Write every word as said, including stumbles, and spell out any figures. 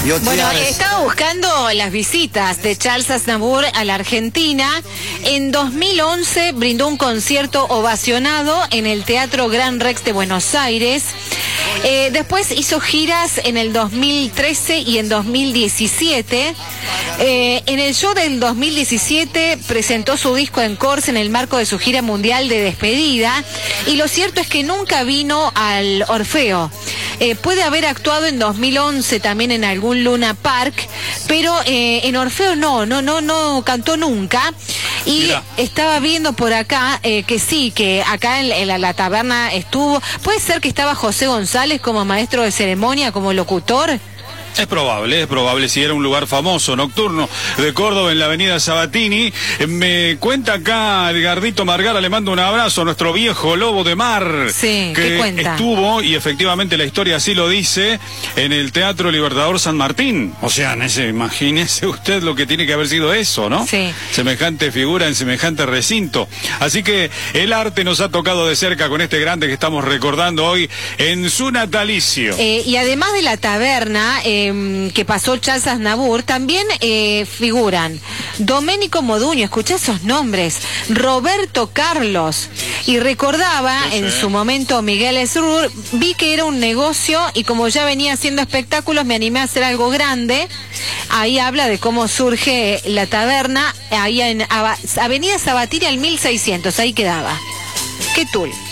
Bueno, estaba buscando las visitas de Charles Aznavour a la Argentina. En dos mil once brindó un concierto ovacionado en el Teatro Gran Rex de Buenos Aires. Eh, después hizo giras en el dos mil trece y en dos mil diecisiete. Eh, en el show del dos mil diecisiete presentó su disco en Corse en el marco de su gira mundial de despedida. Y lo cierto es que nunca vino al Orfeo. Eh, puede haber actuado en dos mil once también en algún Luna Park, pero eh, en Orfeo no, no, no, no cantó nunca. Y Mira. estaba viendo por acá eh, que sí, que acá en, en la, la taberna estuvo. ¿Puede ser que estaba José González como maestro de ceremonia, como locutor? Es probable, es probable, si era un lugar famoso, nocturno, de Córdoba, en la avenida Sabatini. Me cuenta acá Edgardito Margara, le mando un abrazo a nuestro viejo lobo de mar. Sí, que ¿qué cuenta? Estuvo, y efectivamente la historia así lo dice, en el Teatro Libertador San Martín. O sea, en ese, imagínese usted lo que tiene que haber sido eso, ¿no? Sí. Semejante figura en semejante recinto. Así que el arte nos ha tocado de cerca con este grande que estamos recordando hoy en su natalicio. Eh, y además de la taberna, eh, que pasó Charles Aznavour, también eh, figuran Domenico Modugno, escuchá esos nombres, Roberto Carlos, y recordaba sí, sí. en su momento Miguel Esrur. Vi que era un negocio y como ya venía haciendo espectáculos me animé a hacer algo grande. Ahí habla de cómo surge la taberna, ahí en Avenida Sabatini al mil seiscientos, ahí quedaba. Qué tul.